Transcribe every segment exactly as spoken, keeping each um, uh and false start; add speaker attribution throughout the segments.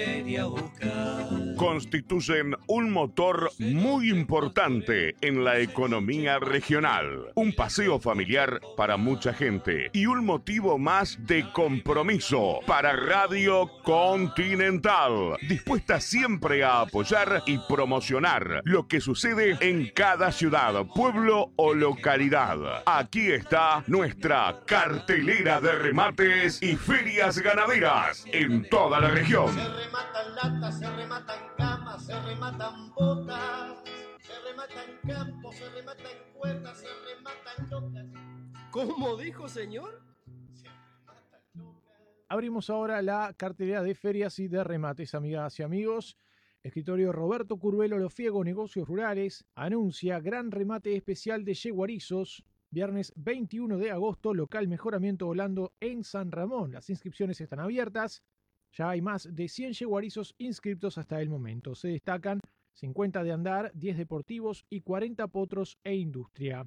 Speaker 1: constituyen un motor muy importante en la economía regional, un paseo familiar para mucha gente y un motivo más de compromiso para Radio Continental, dispuesta siempre a apoyar y promocionar lo que sucede en cada ciudad, pueblo o localidad. Aquí está nuestra cartelera de remates y ferias ganaderas en toda la región.
Speaker 2: Se rematan latas, se rematan camas, se rematan botas, se rematan campos, se rematan cuerdas, se rematan locas.
Speaker 3: ¿Cómo dijo, señor?
Speaker 2: Se rematan locas.
Speaker 4: Abrimos ahora la cartelera de ferias y de remates, amigas y amigos. Escritorio Roberto Curvelo Lofiego, Negocios Rurales, anuncia gran remate especial de yeguarizos, viernes veintiuno de agosto, local Mejoramiento Volando en San Ramón. Las inscripciones están abiertas. Ya hay más de cien yeguarizos inscriptos hasta el momento. Se destacan cincuenta de andar, diez deportivos y cuarenta potros e industria.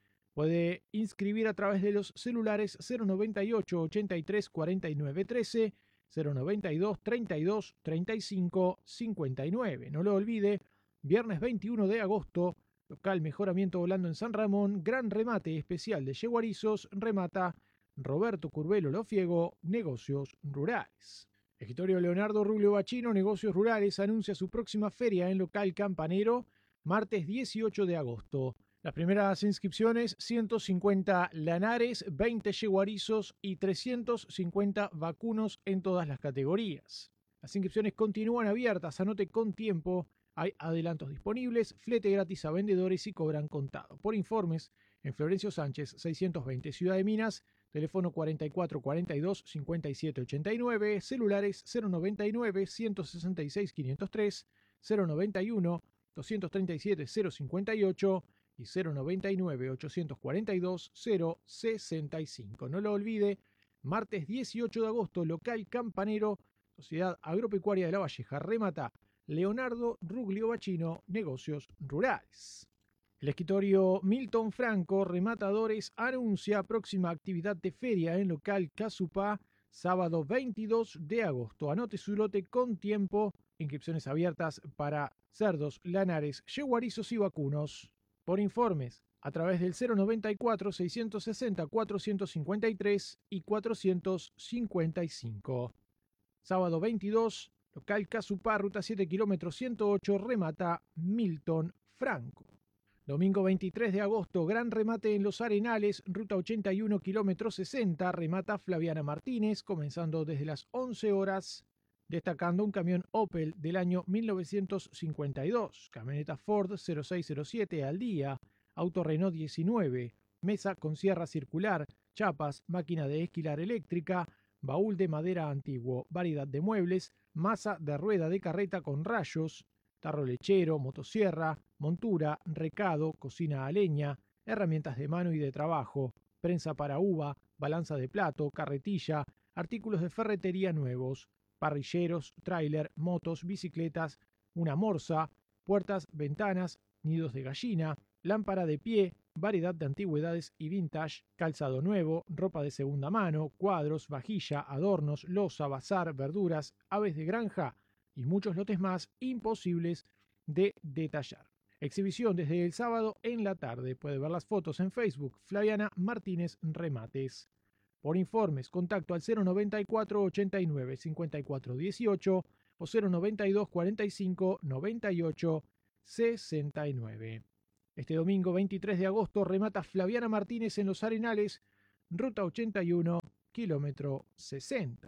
Speaker 4: Puede inscribir a través de los celulares cero noventa y ocho, ochenta y tres, cuarenta y nueve, trece, cero noventa y dos, treinta y dos, treinta y cinco, cincuenta y nueve. No lo olvide, viernes veintiuno de agosto, local Mejoramiento Volando en San Ramón, gran remate especial de yeguarizos, remata Roberto Curvelo Lofiego, Negocios Rurales. Escritorio Leonardo Rubio Bachino, Negocios Rurales, anuncia su próxima feria en local Campanero, martes dieciocho de agosto. Las primeras inscripciones, ciento cincuenta lanares, veinte yeguarizos y trescientos cincuenta vacunos en todas las categorías. Las inscripciones continúan abiertas, anote con tiempo, hay adelantos disponibles, flete gratis a vendedores y cobran contado. Por informes, en Florencio Sánchez seiscientos veinte, Ciudad de Minas, teléfono cuarenta y cuatro cuarenta y dos, cincuenta y siete ochenta y nueve, celulares cero noventa y nueve, ciento sesenta y seis, quinientos tres, cero noventa y uno, doscientos treinta y siete, cero cincuenta y ocho y cero noventa y nueve, ochocientos cuarenta y dos, cero sesenta y cinco. No lo olvide, martes dieciocho de agosto, local Campanero, Sociedad Agropecuaria de La Valleja, remata Leonardo Ruglio Bachino, Negocios Rurales. El escritorio Milton Franco, Rematadores, anuncia próxima actividad de feria en local Casupá, sábado veintidós de agosto. Anote su lote con tiempo. Inscripciones abiertas para cerdos, lanares, yeguarizos y vacunos. Por informes, a través del cero noventa y cuatro, seiscientos sesenta, cuatrocientos cincuenta y tres y cuatrocientos cincuenta y cinco. Sábado veintidós, local Casupá, ruta siete, kilómetro ciento ocho, remata Milton Franco. Domingo veintitrés de agosto, gran remate en Los Arenales, ruta ochenta y uno, kilómetro sesenta, remata Flaviana Martínez, comenzando desde las once horas, destacando un camión Opel del año mil novecientos cincuenta y dos, camioneta Ford cero seis cero siete al día, auto Renault diecinueve, mesa con sierra circular, chapas, máquina de esquilar eléctrica, baúl de madera antiguo, variedad de muebles, masa de rueda de carreta con rayos, tarro lechero, motosierra, montura, recado, cocina a leña, herramientas de mano y de trabajo, prensa para uva, balanza de plato, carretilla, artículos de ferretería nuevos, parrilleros, tráiler, motos, bicicletas, una morsa, puertas, ventanas, nidos de gallina, lámpara de pie, variedad de antigüedades y vintage, calzado nuevo, ropa de segunda mano, cuadros, vajilla, adornos, loza, bazar, verduras, aves de granja y muchos lotes más imposibles de detallar. Exhibición desde el sábado en la tarde. Puede ver las fotos en Facebook. Flaviana Martínez Remates. Por informes, contacto al cero noventa y cuatro, ochenta y nueve, cincuenta y cuatro dieciocho o cero noventa y dos, cuarenta y cinco, noventa y ocho, sesenta y nueve. Este domingo veintitrés de agosto remata Flaviana Martínez en Los Arenales, ruta ochenta y uno, kilómetro sesenta.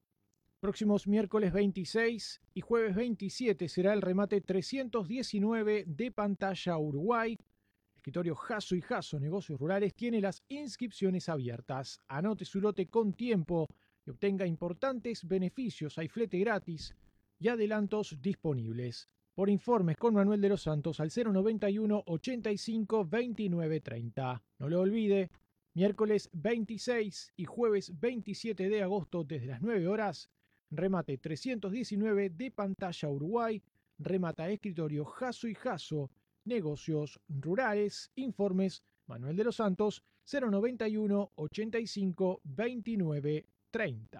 Speaker 4: Próximos miércoles veintiséis y jueves veintisiete será el remate trescientos diecinueve de Pantalla Uruguay. Escritorio Jasso y Jasso Negocios Rurales tiene las inscripciones abiertas. Anote su lote con tiempo y obtenga importantes beneficios. Hay flete gratis y adelantos disponibles. Por informes con Manuel de los Santos al cero noventa y uno, ochenta y cinco, veintinueve, treinta. No lo olvide, miércoles veintiséis y jueves veintisiete de agosto desde las nueve horas, remate trescientos diecinueve de Pantalla Uruguay, remata escritorio Jasso y Jasso Negocios Rurales. Informes Manuel de los Santos cero noventa y uno, ochenta y cinco, veintinueve, treinta.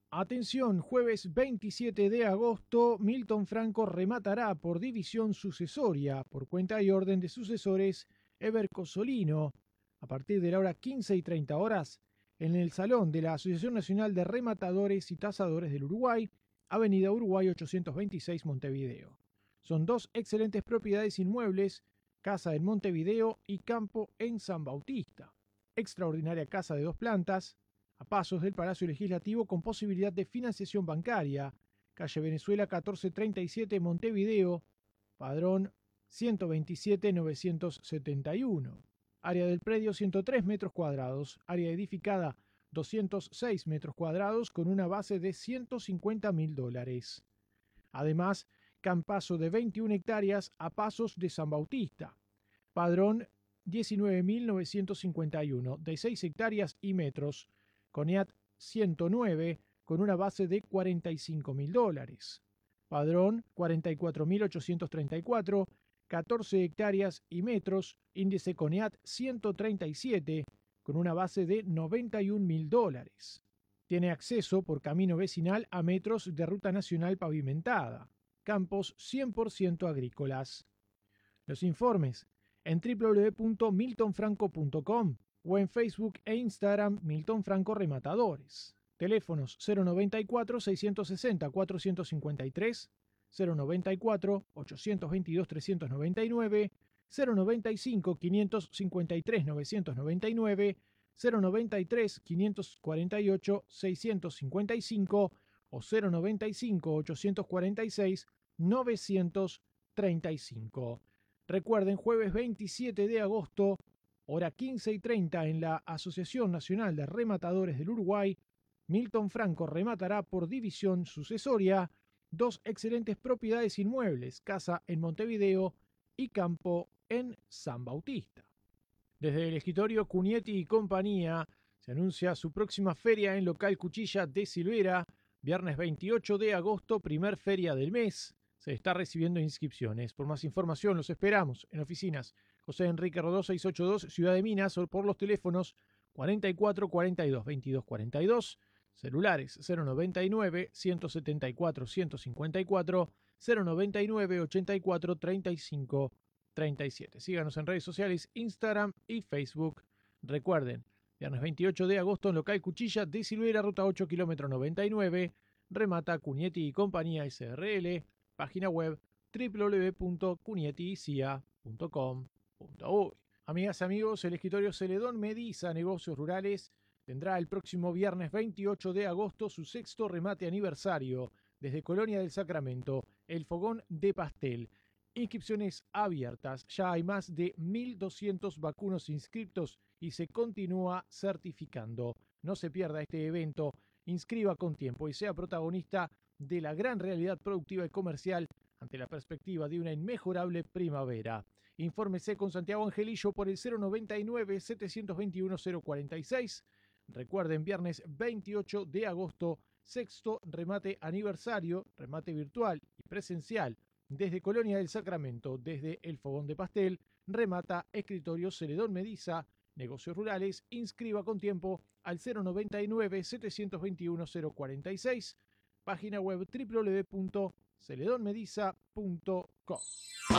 Speaker 4: Atención, jueves veintisiete de agosto, Milton Franco rematará por división sucesoria, por cuenta y orden de sucesores, Eber Cosolino, a partir de la hora quince y treinta horas, en el Salón de la Asociación Nacional de Rematadores y Tasadores del Uruguay, Avenida Uruguay ochocientos veintiséis, Montevideo. Son dos excelentes propiedades inmuebles, casa en Montevideo y campo en San Bautista. Extraordinaria casa de dos plantas, a pasos del Palacio Legislativo con posibilidad de financiación bancaria, calle Venezuela catorce treinta y siete, Montevideo, padrón ciento veintisiete mil novecientos setenta y uno. Área del predio ciento tres metros cuadrados, área edificada doscientos seis metros cuadrados con una base de ciento cincuenta mil dólares. Además, campazo de veintiuna hectáreas a pasos de San Bautista, padrón diecinueve mil novecientos cincuenta y uno, de seis hectáreas y metros, CONIAT ciento nueve, con una base de cuarenta y cinco mil dólares. Padrón cuarenta y cuatro mil ochocientos treinta y cuatro, catorce hectáreas y metros, índice CONIAT ciento treinta y siete, con una base de noventa y un mil dólares. Tiene acceso por camino vecinal a metros de ruta nacional pavimentada. Campos cien por ciento agrícolas. Los informes en w w w punto milton franco punto com o en Facebook e Instagram Milton Franco Rematadores. Teléfonos cero noventa y cuatro, seiscientos sesenta, cuatrocientos cincuenta y tres, cero noventa y cuatro, ochocientos veintidós, trescientos noventa y nueve, cero noventa y cinco, quinientos cincuenta y tres, novecientos noventa y nueve, cero noventa y tres, quinientos cuarenta y ocho, seiscientos cincuenta y cinco o cero noventa y cinco, ochocientos cuarenta y seis, novecientos treinta y cinco. Recuerden, jueves veintisiete de agosto, hora quince y treinta, en la Asociación Nacional de Rematadores del Uruguay, Milton Franco rematará por división sucesoria dos excelentes propiedades inmuebles, casa en Montevideo y campo en San Bautista. Desde el escritorio Cunietti y compañía se anuncia su próxima feria en local Cuchilla de Silvera, viernes veintiocho de agosto, primer feria del mes. Se está recibiendo inscripciones. Por más información los esperamos en oficinas José Enrique Rodó seiscientos ochenta y dos, Ciudad de Minas, o por los teléfonos cuarenta y cuatro, cuarenta y dos, veintidós cuarenta y dos, celulares cero noventa y nueve, ciento setenta y cuatro, ciento cincuenta y cuatro, cero noventa y nueve, ochenta y cuatro, treinta y cinco, treinta y siete. Síganos en redes sociales, Instagram y Facebook. Recuerden, viernes veintiocho de agosto en local Cuchilla de Silvera, ruta ocho, kilómetro noventa y nueve, remata Cunietti y compañía S R L, página web w w w punto cunietti c a punto com punto u y. Amigas y amigos, el escritorio Celedón Mediza Negocios Rurales tendrá el próximo viernes veintiocho de agosto su sexto remate aniversario desde Colonia del Sacramento, el Fogón de Pastel. Inscripciones abiertas, ya hay más de mil doscientos vacunos inscriptos y se continúa certificando. No se pierda este evento, inscriba con tiempo y sea protagonista de la gran realidad productiva y comercial ante la perspectiva de una inmejorable primavera. Infórmese con Santiago Angelillo por el cero noventa y nueve, setecientos veintiuno, cero cuarenta y seis. Recuerden, viernes veintiocho de agosto, sexto remate aniversario, remate virtual y presencial desde Colonia del Sacramento, desde el Fogón de Pastel, remata escritorio Celedón Mediza Negocios Rurales. Inscriba con tiempo al cero noventa y nueve, setecientos veintiuno, cero cuarenta y seis, página web w w w punto celedón mediza punto com.